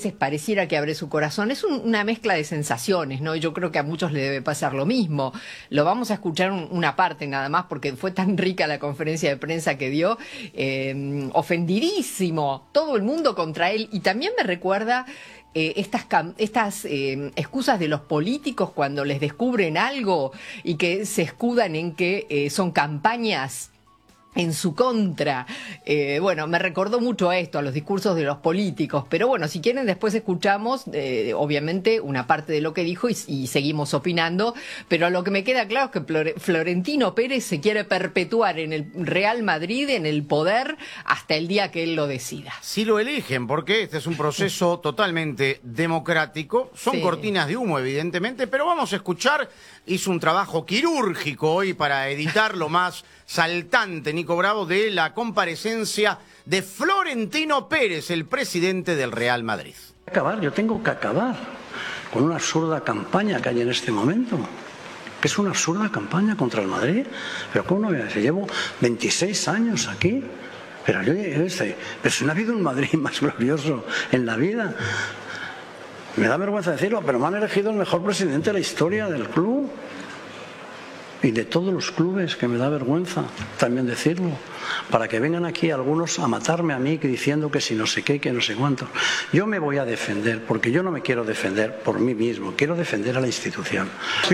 veces pareciera que abre su corazón. Es una mezcla de sensaciones, ¿no? Yo creo que a muchos le debe pasar lo mismo. Lo vamos a escuchar una parte nada más porque fue tan rica la conferencia de prensa que dio. Ofendidísimo, todo el mundo contra él. Y también me recuerda estas excusas de los políticos cuando les descubren algo y que se escudan en que son campañas en su contra. Bueno, me recordó mucho a esto, a los discursos de los políticos, pero bueno, si quieren después escuchamos, obviamente, una parte de lo que dijo y seguimos opinando, pero lo que me queda claro es que Florentino Pérez se quiere perpetuar en el Real Madrid, en el poder, hasta el día que él lo decida. Si lo eligen, porque este es un proceso totalmente democrático, son cortinas de humo, evidentemente, pero vamos a escuchar, hizo un trabajo quirúrgico hoy para editar lo más saltante, Nico Bravo, de la comparecencia de Florentino Pérez, el presidente del Real Madrid. Yo tengo que acabar con una absurda campaña que hay en este momento, que es una absurda campaña contra el Madrid. Pero ¿cómo no voy a decir? Llevo 26 años aquí, pero si no ha habido un Madrid más glorioso en la vida. Me da vergüenza decirlo, pero me han elegido el mejor presidente de la historia del club. Y de todos los clubes, que me da vergüenza también decirlo, para que vengan aquí algunos a matarme a mí diciendo que si no sé qué, que no sé cuánto. Yo me voy a defender, porque yo no me quiero defender por mí mismo, quiero defender a la institución.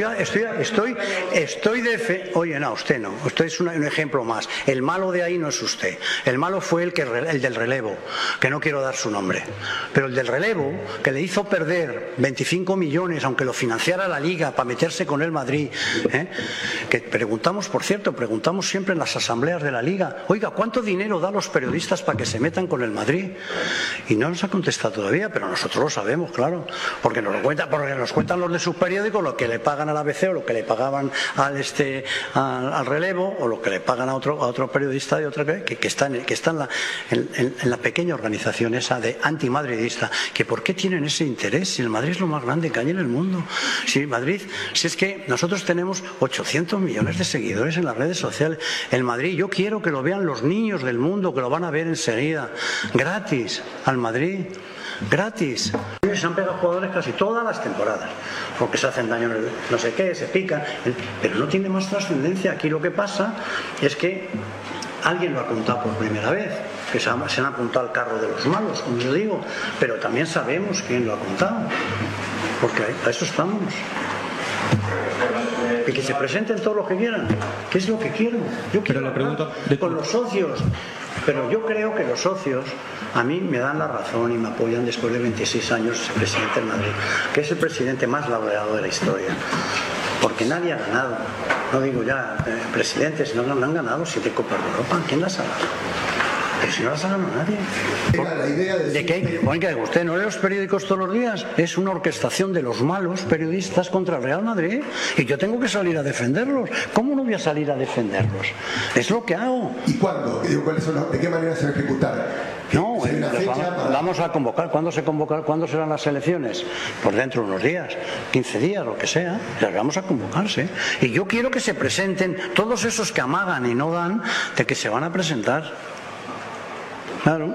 Oye, no, usted no, usted es un ejemplo más. El malo de ahí no es usted, el malo fue el del relevo, que no quiero dar su nombre, pero el del relevo, que le hizo perder 25 millones, aunque lo financiara la Liga para meterse con el Madrid, que preguntamos, por cierto, preguntamos siempre en las asambleas de la Liga, oiga, ¿cuánto dinero da los periodistas para que se metan con el Madrid? Y no nos ha contestado todavía, pero nosotros lo sabemos, claro, porque nos cuentan los de sus periódicos, lo que le pagan al ABC o lo que le pagaban al relevo o lo que le pagan a otro periodista de otra que está en la pequeña organización esa de antimadridista, que ¿por qué tienen ese interés? Si el Madrid es lo más grande que hay en el mundo. Si es que nosotros tenemos 800 millones de seguidores en las redes sociales. El Madrid, yo quiero que lo vean los niños del mundo, que lo van a ver enseguida. Gratis, al Madrid. Gratis. Se han pegado jugadores casi todas las temporadas, porque se hacen daño, no sé qué, se pican, pero no tiene más trascendencia. Aquí lo que pasa es que alguien lo ha contado por primera vez, que se han apuntado al carro de los malos, como yo digo, pero también sabemos quién lo ha contado, porque a eso estamos. Y que se presenten todos los que quieran. ¿Qué es lo que quieren? Yo quiero hablar con los socios, pero yo creo que los socios a mí me dan la razón y me apoyan después de 26 años ser presidente del Madrid, que es el presidente más laureado de la historia, porque nadie ha ganado, no digo ya presidentes, no han ganado 7 Copas de Europa. ¿Quién las ha ganado? Pero si no las ha ganado nadie. La idea ¿De qué? Oiga, ¿usted no lee los periódicos todos los días? Es una orquestación de los malos periodistas contra el Real Madrid y yo tengo que salir a defenderlos. ¿Cómo no voy a salir a defenderlos? Es lo que hago. ¿Y cuándo? ¿De qué manera se va a ejecutar? No, vamos a convocar. ¿Cuándo serán las elecciones? Pues dentro de unos días, 15 días, lo que sea. Vamos a convocarse. Y yo quiero que se presenten todos esos que amagan y no dan, de que se van a presentar. Claro.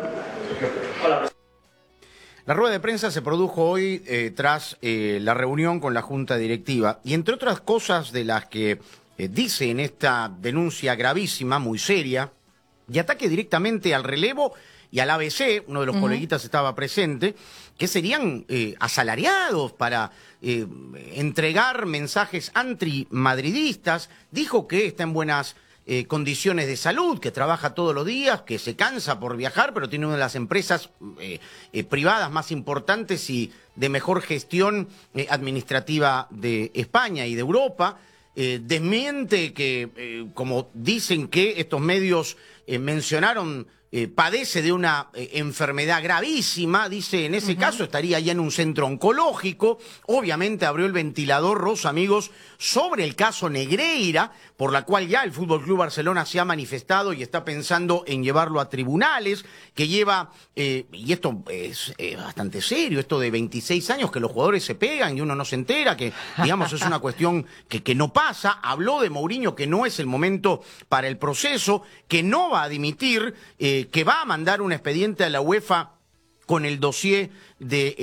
La rueda de prensa se produjo hoy tras la reunión con la Junta Directiva y entre otras cosas de las que dice en esta denuncia gravísima, muy seria, y ataque directamente al relevo y al ABC, uno de los coleguitas estaba presente, que serían asalariados para entregar mensajes antimadridistas. Dijo que está en buenas condiciones de salud, que trabaja todos los días, que se cansa por viajar, pero tiene una de las empresas privadas más importantes y de mejor gestión administrativa de España y de Europa. Desmiente que, como dicen que estos medios mencionaron, padece de una enfermedad gravísima, dice, en ese caso estaría ya en un centro oncológico. Obviamente abrió el ventilador, Rosa, amigos, sobre el caso Negreira, por la cual ya el Fútbol Club Barcelona se ha manifestado y está pensando en llevarlo a tribunales, que lleva, y esto es bastante serio, esto de 26 años que los jugadores se pegan y uno no se entera, que digamos es una cuestión que no pasa. Habló de Mourinho, que no es el momento para el proceso, que no va a dimitir, que va a mandar un expediente a la UEFA con el dossier de